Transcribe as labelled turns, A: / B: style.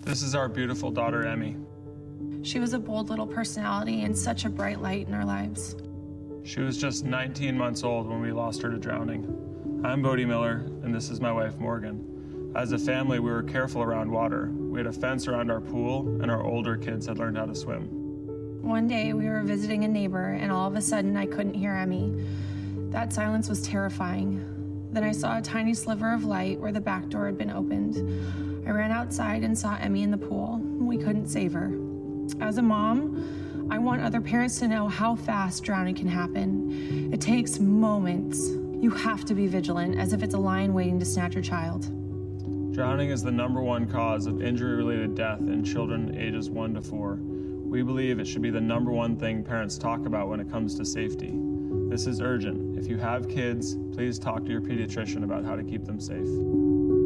A: This is our beautiful daughter, Emmy.
B: She was a bold little personality and such a bright light in our lives.
A: She was just 19 months old when we lost her to drowning. I'm Bodie Miller, and this is my wife, Morgan. As a family, we were careful around water. We had a fence around our pool, and our older kids had learned how to swim.
B: One day, we were visiting a neighbor, and all of a sudden, I couldn't hear Emmy. That silence was terrifying. Then I saw a tiny sliver of light where the back door had been opened. I ran outside and saw Emmy in the pool. We couldn't save her. As a mom, I want other parents to know how fast drowning can happen. It takes moments. You have to be vigilant, as if it's a lion waiting to snatch your child.
A: Drowning is the #1 cause of injury-related death in children ages 1 to 4. We believe it should be the #1 thing parents talk about when it comes to safety. This is urgent. If you have kids, please talk to your pediatrician about how to keep them safe.